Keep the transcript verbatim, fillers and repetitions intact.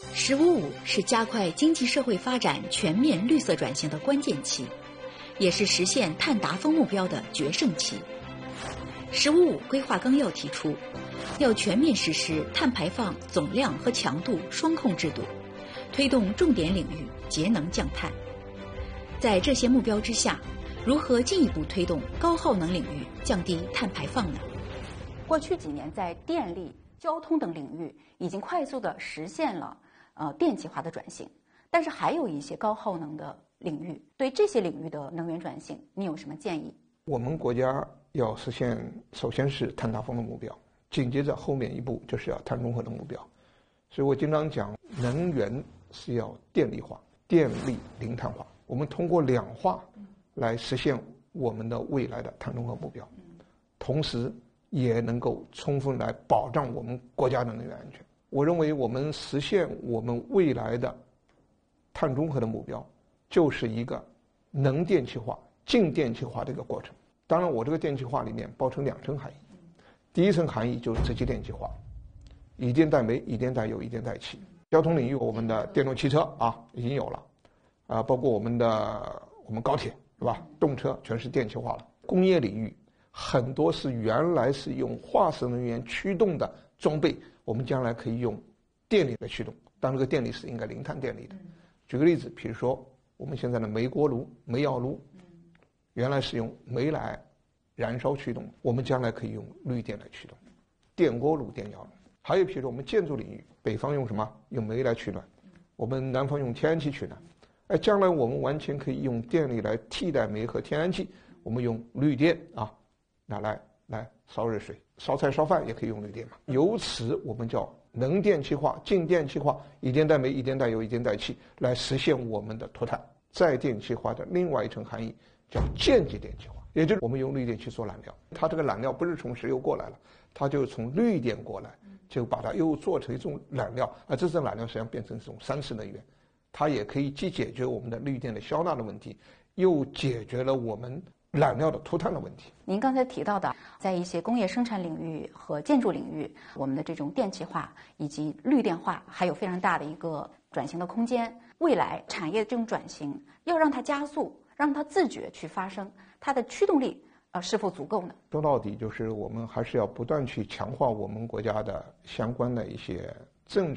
“十五五”是加快经济社会发展全面绿色转型的关键期，也是实现碳达峰目标的决胜期。“十五五”规划纲要提出，要全面实施碳排放总量和强度双控制度，推动重点领域节能降碳。在这些目标之下，如何进一步推动高耗能领域降低碳排放呢？ 过去几年，在电力、交通等领域已经快速地实现了呃电气化的转型，但是还有一些高耗能的领域，对这些领域的能源转型，你有什么建议？ 我们国家要实现，首先是碳达峰的目标，紧接着后面一步就是要碳中和的目标。所以我经常讲，能源是要电力化，电力零碳化。我们通过两化来实现我们的未来的碳中和目标，同时也能够充分来保障我们国家的能源安全。我认为我们实现我们未来的碳中和的目标，就是一个能电气化、净电气化的一个过程。当然，我这个电气化里面包成两层含义，第一层含义就是直接电气化，以电代煤、以电代油、以电代气。交通领域，我们的电动汽车啊已经有了，啊，包括我们的我们高铁是吧？动车全是电气化了。工业领域很多是原来是用化石能源驱动的装备，我们将来可以用电力来驱动，但这个电力是应该零碳电力的。举个例子，比如说我们现在的煤锅炉、煤窑炉，原来是用煤来燃烧驱动，我们将来可以用绿电来驱动，电锅炉、电窑炉。还有比如说我们建筑领域，北方用什么？用煤来取暖，我们南方用天然气取暖。哎，将来我们完全可以用电力来替代煤和天然气，我们用绿电啊，拿来来烧热水、烧菜、烧饭也可以用绿电嘛。由此我们叫能电气化、净电气化，以电代煤、以电代油、以电代气，来实现我们的脱碳。再电气化的另外一层含义叫间接电气化，也就是我们用绿电去做燃料，它这个燃料不是从石油过来了，它就是从绿电过来，就把它又做成一种燃料，而这种燃料实际上变成一种三次能源。它也可以既解决我们的绿电的消纳的问题，又解决了我们燃料的脱碳的问题。 您刚才提到的，在一些工业生产领域和建筑领域，我们的这种电气化以及绿电化还有非常大的一个转型的空间。未来产业这种转型要让它加速，让它自觉去发生，它的驱动力呃是否足够呢？ 说到底就是我们还是要不断去强化我们国家的相关的一些政